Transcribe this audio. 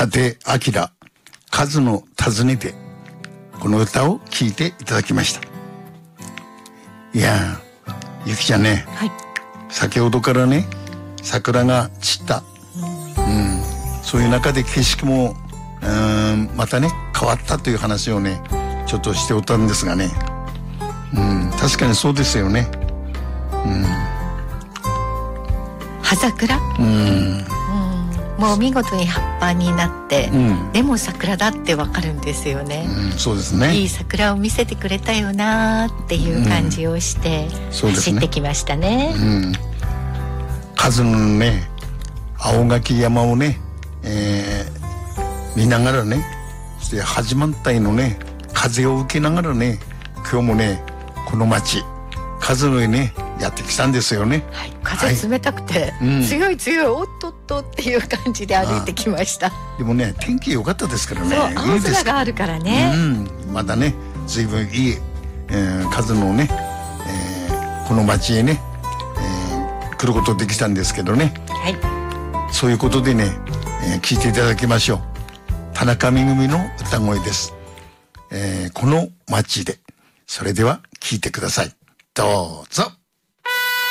立明数の尋ねて、この歌を聴いていただきました。いやー、ゆきちゃんね、 はい、 先ほどからね桜が散った、そういう中で景色もまたね変わったという話をねちょっとしておったんですがね、確かにそうですよね。 葉桜、もう見事に葉っぱになって、でも桜だってわかるんですよね。 そうですね。 いい桜を見せてくれたよなっていう感じをして、走ってきましたね。 数のね青垣山をね、見ながらね、そして始まったのね風を受けながらね、今日もねこの町数のへねやってきたんですよね。 はい、風冷たくて、強い強いおっとっとっていう感じで歩いてきました。 でもね天気良かったですからね。 そう、青空があるからね。 まだね随分いい、数のね、この町へね、来ることできたんですけどね。 はい。 そういうことでね、聞いていただきましょう。田中めぐみの歌声です。この町で。それでは聞いてください。どうぞ。